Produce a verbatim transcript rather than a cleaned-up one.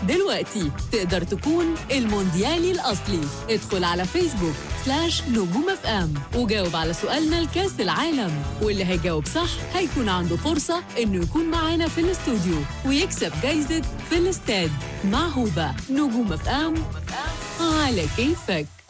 دلوقتي تقدر تكون المونديالي الأصلي. ادخل على فيسبوك سلاش نجوم اف ام وجاوب على سؤالنا لكاس العالم، واللي هيجاوب صح هيكون عنده فرصة إنه يكون معانا في الاستوديو ويكسب جايزة في الاستاد. مع هوبا نجوم اف ام على كيفك.